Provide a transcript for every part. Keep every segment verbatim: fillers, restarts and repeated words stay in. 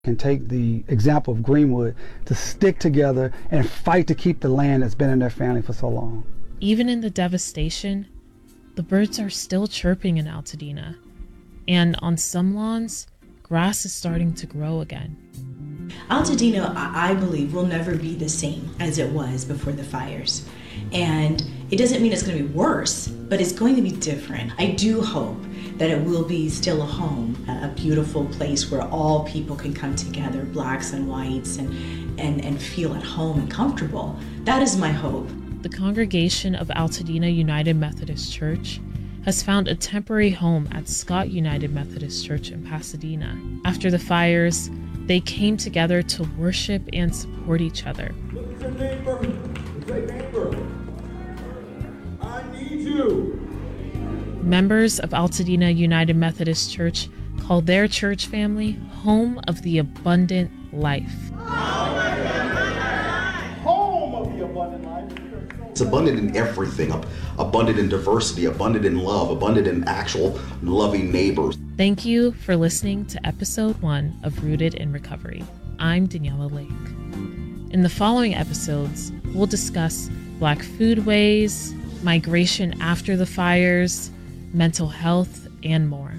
Can take the example of Greenwood to stick together and fight to keep the land that's been in their family for so long. Even in the devastation, the birds are still chirping in Altadena, and on some lawns, grass is starting to grow again. Altadena, I believe, will never be the same as it was before the fires. And it doesn't mean it's going to be worse, but it's going to be different. I do hope that it will be still a home, a beautiful place where all people can come together, blacks and whites, and, and, and feel at home and comfortable. That is my hope. The congregation of Altadena United Methodist Church has found a temporary home at Scott United Methodist Church in Pasadena. After the fires, they came together to worship and support each other. Look at your neighbor. Say, neighbor, I need you. Members of Altadena United Methodist Church call their church family Home of the Abundant Life. Home of the abundant life. It's abundant in everything, abundant in diversity, abundant in love, abundant in actual loving neighbors. Thank you for listening to episode one of Rooted in Recovery. I'm Daniela Lake. In the following episodes, we'll discuss Black foodways, migration after the fires, mental health, and more.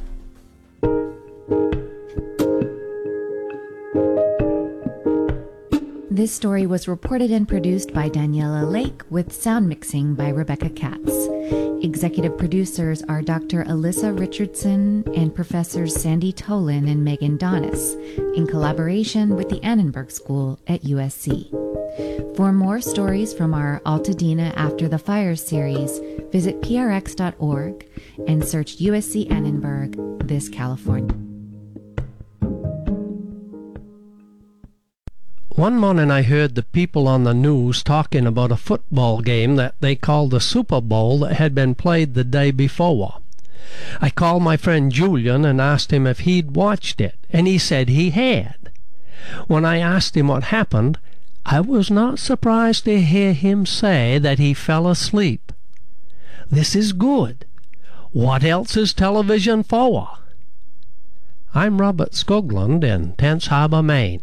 This story was reported and produced by Daniela Lake with sound mixing by Rebecca Katz. Executive producers are Doctor Alyssa Richardson and Professors Sandy Tolan and Megan Donis, in collaboration with the Annenberg School at U S C. For more stories from our Altadena After the Fire series, visit P R X dot org and search U S C Annenberg, this California. One morning I heard the people on the news talking about a football game that they called the Super Bowl that had been played the day before. I called my friend Julian and asked him if he'd watched it, and he said he had. When I asked him what happened, I was not surprised to hear him say that he fell asleep. This is good. What else is television for? I'm Robert Skoglund in Tense Harbor, Maine.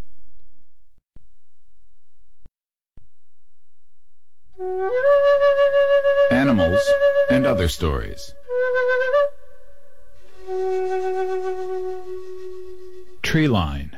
Animals and Other Stories. Tree line.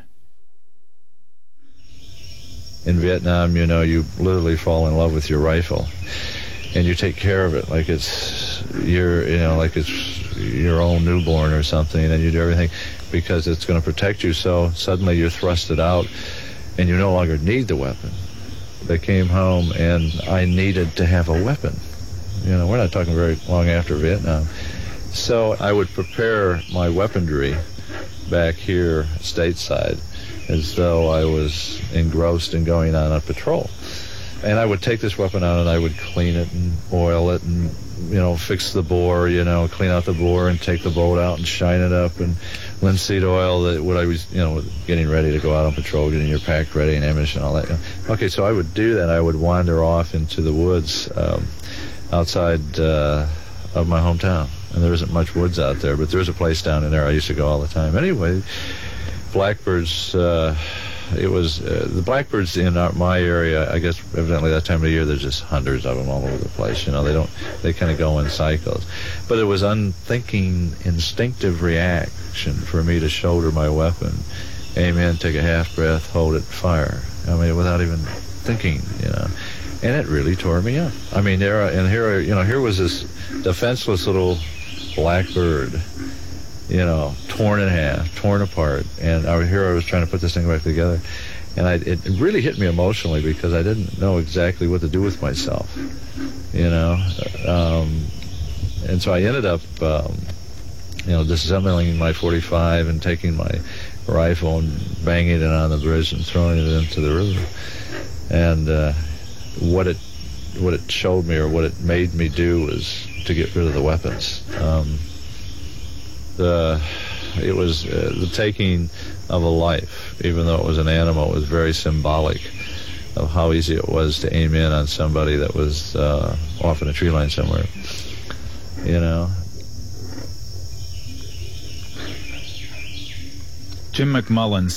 In Vietnam, you know, you literally fall in love with your rifle, and you take care of it like it's your, you know, like it's your own newborn or something, and you do everything because it's going to protect you. So suddenly you're thrusted out, and you no longer need the weapon. They came home, and I needed to have a weapon. You know, we're not talking very long after Vietnam. So I would prepare my weaponry back here stateside as though I was engrossed in going on a patrol. And I would take this weapon out and I would clean it and oil it and, you know, fix the bore, you know, clean out the bore and take the bolt out and shine it up and linseed oil, that what I was, you know, getting ready to go out on patrol, getting your pack ready and ammunition and all that. Okay, so I would do that. I would wander off into the woods um, outside uh, of my hometown. And there isn't much woods out there, but there's a place down in there I used to go all the time. Anyway, blackbirds, uh, it was, uh, the blackbirds in our, my area, I guess evidently that time of year, there's just hundreds of them all over the place. You know, they don't, they kind of go in cycles. But it was unthinking, instinctive reaction for me to shoulder my weapon, aim in, take a half breath, hold it, fire. I mean, without even thinking, you know. And it really tore me up. I mean, there, and here, you know, here was this defenseless little blackbird, you know, torn in half, torn apart, and I, here I was trying to put this thing back together, and I, it really hit me emotionally because I didn't know exactly what to do with myself, you know, um, and so I ended up, um, you know, disassembling my forty-five and taking my rifle and banging it on the bridge and throwing it into the river, and uh, what it what it showed me, or what it made me do, was to get rid of the weapons. Um, the it was uh, the taking of a life, even though it was an animal, was very symbolic of how easy it was to aim in on somebody that was uh, off in a tree line somewhere. You know. Jim McMullen